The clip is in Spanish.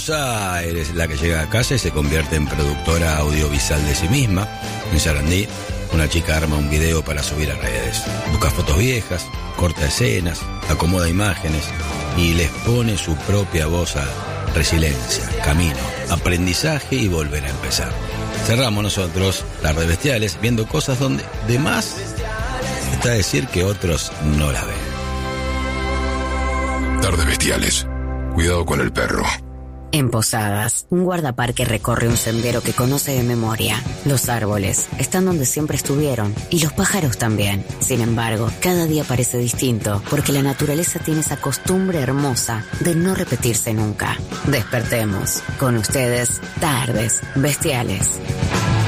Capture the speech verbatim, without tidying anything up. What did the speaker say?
Buenos Aires, la que llega a casa y se convierte en productora audiovisual de sí misma. En Sarandí, una chica arma un video para subir a redes. Busca fotos viejas, corta escenas, acomoda imágenes y les pone su propia voz a resiliencia, camino, aprendizaje y volver a empezar. Cerramos nosotros las redes bestiales viendo cosas donde de más está decir que otros no las ven. Tardes bestiales. Cuidado con el perro. En Posadas, un guardaparque recorre un sendero que conoce de memoria. Los árboles están donde siempre estuvieron y los pájaros también. Sin embargo, cada día parece distinto porque la naturaleza tiene esa costumbre hermosa de no repetirse nunca. Despertemos. Con ustedes, Tardes Bestiales.